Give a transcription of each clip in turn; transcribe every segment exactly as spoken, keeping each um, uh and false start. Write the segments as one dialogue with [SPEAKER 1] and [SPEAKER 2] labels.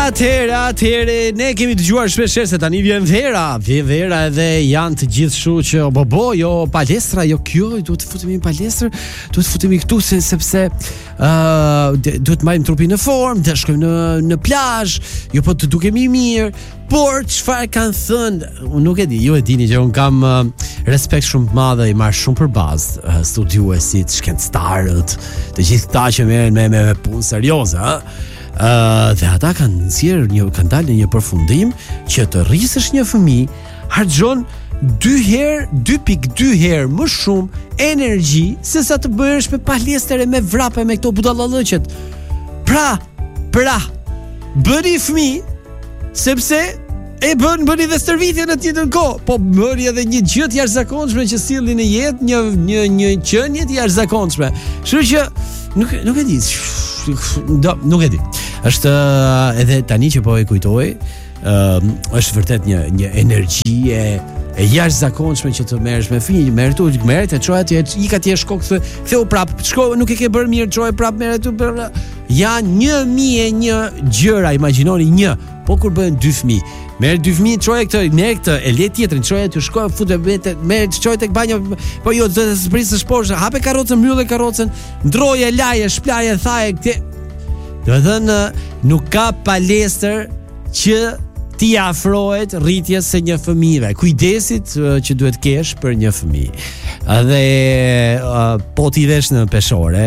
[SPEAKER 1] Atëherë, atëherë, ne kemi dëgjuar shpesh se tani vjen vera, vjen vera edhe janë të gjithë kështu që bo bo, jo palestra, jo kjo, duhet të futemi në palestër, duhet të futemi këtu se sepse ë uh, duhet të marrim trupin në formë, të shkojmë në në plazh, jo po të dukemi mirë. Por çfarë kanë thënë, unë nuk e di, ju e dini që unë kam uh, respekt shumë të madh, i marr shumë për bazë uh, studiuesit, shkencëtarët, të gjithë këta që merren me me, me punë serioze, ëh. Uh, dhe ata kanë nxjerrë një kanë dalë në një përfundim që të rrisësh një fëmijë harxhon dy herë, dy pikë dy herë më shumë energji se sa të bëhesh me palestër e me vrape me këto budallallëqet. Pra, pra, bëni fëmijë sepse e bën bëni dhe stërvitje në të njëjtën kohë, po bëni edhe një gjë të jashtëzakonshme që sillni në jetë, një një një qenie të jashtëzakonshme. Kështu që nuk nuk e di. Do, nuk e di. Është edhe tani që po e kujtoj, ë është vërtet një një energji e e jashtëzakonshme që të merresh me fëmijë, merr tu, merr të çoj atje, i ka ti shko kthe, ktheu prap, shko, nuk e ke bërë mirë, çoj prap, merr tu. Janë një mijë e një gjëra, imagjinoni një, po kur bëhen dy fëmijë. Merr dy fëmijë, çoj këtë, merr këtë, e le tjetrin, çoj aty, shko, futet vetë, merr çoj tek banja, po jo të zbrisësh poshtë, hape karrocën, mbyllë karrocën, ndroje, laje, shplaje, thaje këtë. Do të thënë, nuk ka palestër që ti afrohet rritjes së një fëmijëve. Kujdesit uh, që duhet kesh për një fëmijë. Dhe uh, po ti vesh në peshore,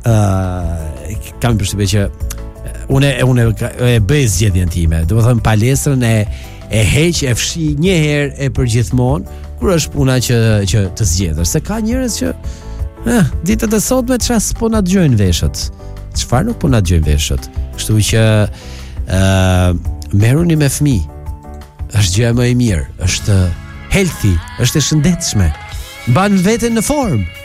[SPEAKER 1] uh, kam përshtypjen që unë unë e bëj zgjedhjen time. Do të thënë palestrën e e heq, e fshi një herë e përgjithmonë kur është puna që që të zgjedhësh. Se ka njerëz që eh, ditët e sotme çfarë s'po na dëgjojnë veshët. Çfarë nuk po na dëgjojnë veshët. Kështu që ë uh, merruni me fëmijë. Është gjë më e mirë, është healthy, është e shëndetshme. Mban veten në formë.